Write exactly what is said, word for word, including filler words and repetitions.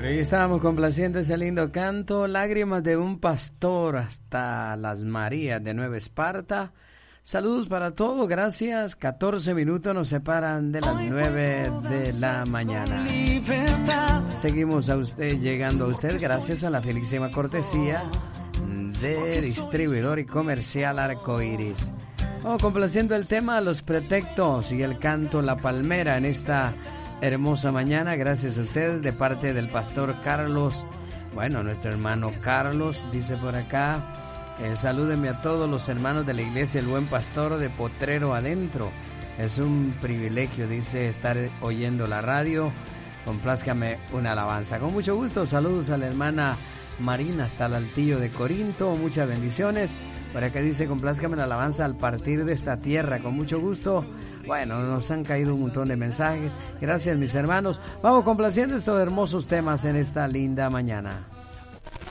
Por ahí estábamos complaciendo ese lindo canto, Lágrimas de un pastor, hasta las Marías de Nueva Esparta. Saludos para todos, gracias. catorce minutos nos separan de las nueve de la mañana. Seguimos a usted, llegando a usted gracias a la felicísima cortesía de distribuidor y comercial Arcoiris. Vamos complaciendo el tema Los Pretextos y el canto La Palmera en esta hermosa mañana, gracias a ustedes, de parte del pastor Carlos. Bueno, nuestro hermano Carlos dice por acá, eh, salúdenme a todos los hermanos de la iglesia El Buen Pastor de Potrero Adentro. Es un privilegio, dice, estar oyendo la radio. Complázcame una alabanza. Con mucho gusto, saludos a la hermana Marina hasta el Altillo de Corinto, muchas bendiciones. Por acá dice, complázcame la alabanza al partir de esta tierra, con mucho gusto. Bueno, nos han caído un montón de mensajes. Gracias, mis hermanos. Vamos complaciendo estos hermosos temas en esta linda mañana.